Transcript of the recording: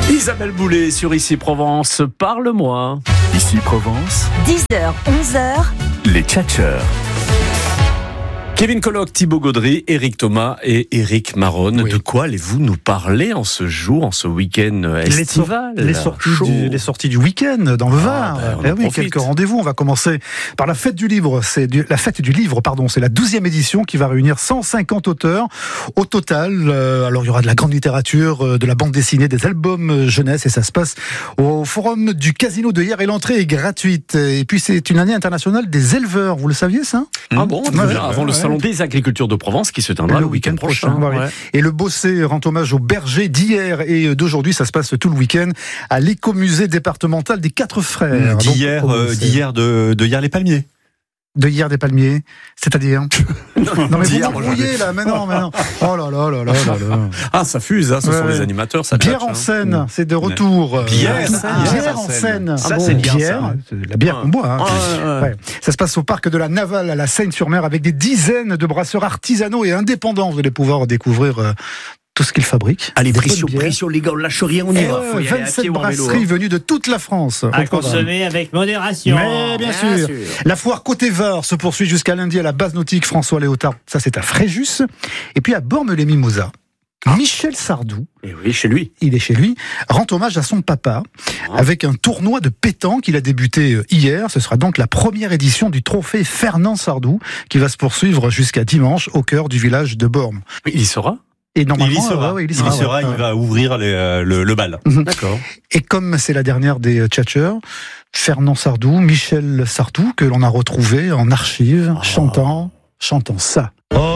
Isabelle Boulay sur Ici Provence, parle-moi. Ici Provence, 10h, 11h, les tchatcheurs. Kevin Colloque, Thibaut Gaudry, Éric Thomas et Éric Maronne. Oui. De quoi allez-vous nous parler en ce jour, en ce week-end estival? Les sorties du week-end dans le Var. On en profite. Quelques rendez-vous. On va commencer par la fête du livre. C'est la fête du livre, pardon. C'est la 12e édition qui va réunir 150 auteurs au total. Alors il y aura de la grande littérature, de la bande dessinée, des albums jeunesse, et ça se passe au forum du Casino de hier, et l'entrée est gratuite. Et puis c'est une année internationale des éleveurs. Vous le saviez ça? Ah bon? Ouais, Avant le ouais. salon des agricultures de Provence qui se tiendra le week-end prochain. Ouais. Ouais. Et le Bossé rend hommage aux bergers d'hier et d'aujourd'hui. Ça se passe tout le week-end à l'écomusée départemental des Quatre Frères. D'hier, Donc, de hier les palmiers. de hier des palmiers, c'est-à-dire non mais vous d'hier, m'embrouillez là, mais non. Oh là là là là là là. Ah, ça fuse, hein, ce sont Ouais. les animateurs. Ça Bière tchatche, en hein. scène, c'est de retour. Bière en scène. Ça, c'est bien, bière, ça. c'est la bière qu'on boit. Hein. Ouais. Ouais. Ça se passe au parc de la Navale à la Seine-sur-Mer avec des dizaines de brasseurs artisanaux et indépendants. Vous allez pouvoir découvrir tout ce qu'ils fabriquent. Allez, Des pression, bonnes bières. pression, les gars, on lâche rien, on y va. Faut y aller à 27 pied ou en vélo, brasseries hein. venues de toute la France. À Au programme. consommer avec modération. Mais bien sûr. La foire Côté Var se poursuit jusqu'à lundi à la base nautique François Léotard. Ça, c'est à Fréjus. Et puis à Bormes-les-Mimosas. Michel Sardou, Et oui, chez lui. il est chez lui, rend hommage à son papa avec un tournoi de pétanque qu'il a débuté hier. Ce sera donc la première édition du trophée Fernand Sardou qui va se poursuivre jusqu'à dimanche au cœur du village de Bormes. Il y sera? Et normalement, Il y sera. ouais, Il va ouvrir le bal. D'accord. Et comme c'est la dernière des tchatcheurs, Fernand Sardou, Michel Sardou, que l'on a retrouvé en archive, chantant ça.